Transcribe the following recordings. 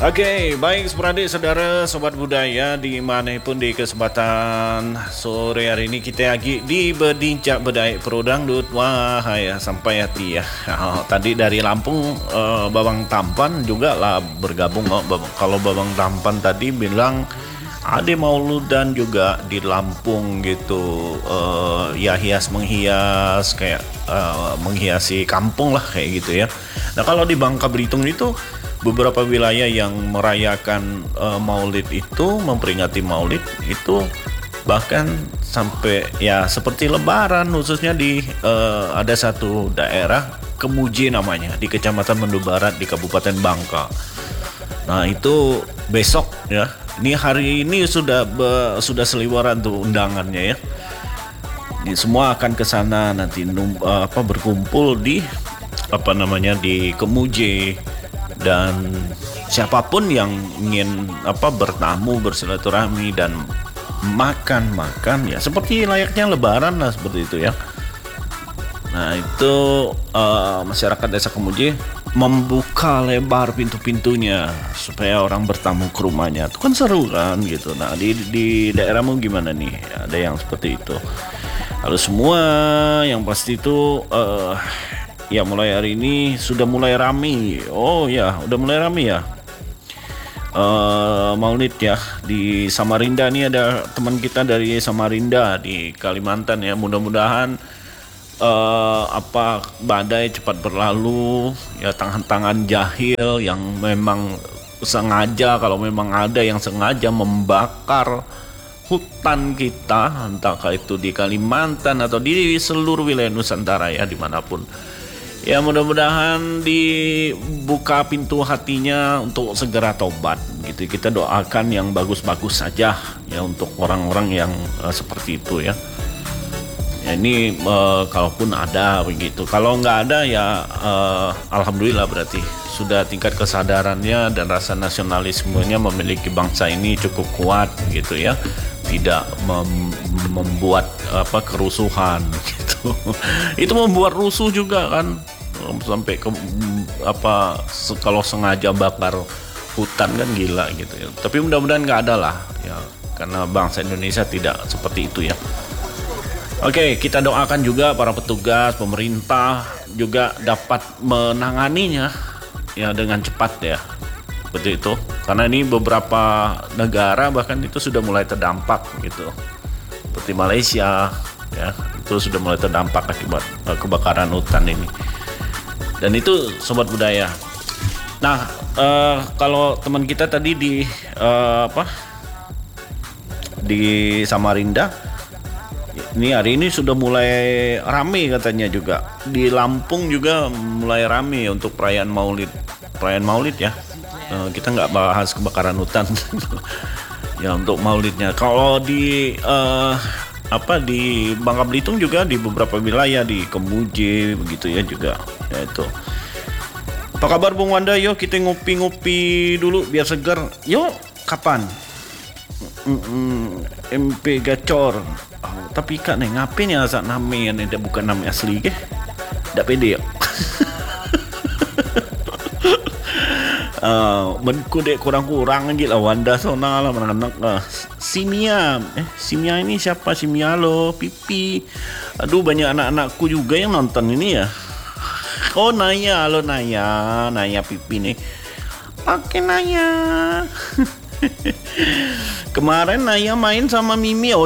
Oke, baik Sporadik saudara sobat budaya dimanapun di kesempatan sore hari ini kita lagi di Berdincak Bedai Pro Dangdut. Wah ya sampai hati ya. Tadi dari Lampung Babang Tampan juga lah bergabung. Kalau Babang Tampan tadi bilang ada mauludan juga di Lampung gitu. Ya hias menghias kayak menghiasi kampung lah kayak gitu ya. Nah kalau di Bangka Belitung itu beberapa wilayah yang merayakan Maulid itu, memperingati Maulid itu bahkan sampai ya seperti Lebaran, khususnya di ada satu daerah Kemuji namanya di Kecamatan Mendo Barat di Kabupaten Bangka. Nah itu besok ya, ini hari ini sudah seliweran tuh undangannya ya. Semua akan ke sana nanti berkumpul di di Kemuji. Dan siapapun yang ingin bertamu, bersilaturahmi dan makan ya seperti layaknya Lebaran lah seperti itu ya. Nah itu masyarakat Desa Kemuji membuka lebar pintu-pintunya supaya orang bertamu ke rumahnya. Itu kan seru kan gitu. Nah di daerahmu gimana nih? Ada yang seperti itu. Lalu semua yang pasti itu ya mulai hari ini sudah mulai rame. Oh ya, udah mulai rame ya. Maulid ya di Samarinda nih, ada teman kita dari Samarinda di Kalimantan ya. Mudah-mudahan badai cepat berlalu ya, tangan-tangan jahil yang memang sengaja, kalau memang ada yang sengaja membakar hutan kita, entah itu di Kalimantan atau di seluruh wilayah Nusantara ya, dimanapun. Ya mudah-mudahan dibuka pintu hatinya untuk segera tobat gitu. Kita doakan yang bagus-bagus saja ya untuk orang-orang yang seperti itu ya. Ya ini kalaupun ada begitu. Kalau nggak ada ya alhamdulillah, berarti sudah tingkat kesadarannya dan rasa nasionalismenya memiliki bangsa ini cukup kuat gitu ya. Tidak membuat kerusuhan gitu. Itu membuat rusuh juga kan, sampai kalau sengaja bakar hutan kan gila gitu ya. Tapi mudah-mudahan nggak ada lah ya, karena bangsa Indonesia tidak seperti itu ya. Oke, kita doakan juga para petugas pemerintah juga dapat menanganinya ya dengan cepat ya. Seperti itu. Karena ini beberapa negara bahkan itu sudah mulai terdampak gitu. Seperti Malaysia ya, itu sudah mulai terdampak akibat kebakaran hutan ini. Dan itu sobat budaya. Nah, kalau teman kita tadi di Samarinda, ini hari ini sudah mulai rame katanya juga. Di Lampung juga mulai rame untuk perayaan Maulid ya. Kita nggak bahas kebakaran hutan ya untuk Maulidnya. Kalau di di Bangka Belitung juga di beberapa wilayah di Kemuji begitu ya juga ya itu. Apa kabar Bung Wanda? Yuk kita ngopi-ngopi dulu biar segar. Yuk kapan? MP Gacor. Tapi kak nih ngapain ya saat namanya ini bukan nama asli ke? Nggak pede ya. Menku dek kurang-kurang aja lah Wanda sona lah anak-anak Simia ini siapa? Simia lo Pipi. Aduh banyak anak-anakku juga yang nonton ini ya. Oh Naya Pipi nih. Oke Naya. Kemarin Naya main sama Mimi. Oh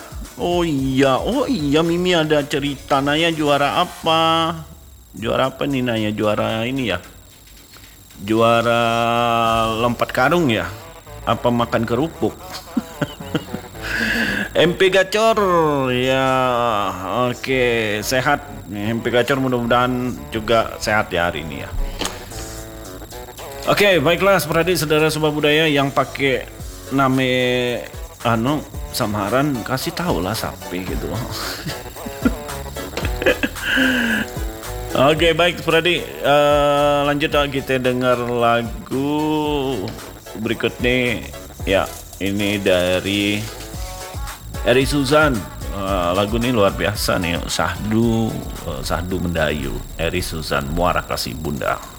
iya Mimi ada cerita. Naya juara apa nih Naya? Juara ini ya, juara lompat karung ya, apa makan kerupuk. MP Gacor ya, oke sehat MP Gacor, mudah-mudahan juga sehat ya hari ini ya. Oke baiklah seperti saudara sobat budaya yang pakai nama samaran, kasih tahu lah sapi gitu. Oke baik Freddy, lanjut kita dengar lagu berikutnya ya. Ini dari Eri Suzan. Lagu ini luar biasa nih, Sahdu Mendayu, Eri Suzan, Muara Kasih Bunda.